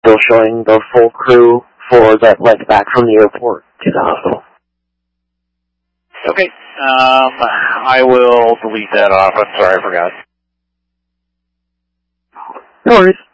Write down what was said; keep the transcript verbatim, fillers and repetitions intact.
still showing the full crew for that went back from the airport to the hospital. Okay. Um, I will delete that off. I'm sorry, I forgot. No worries.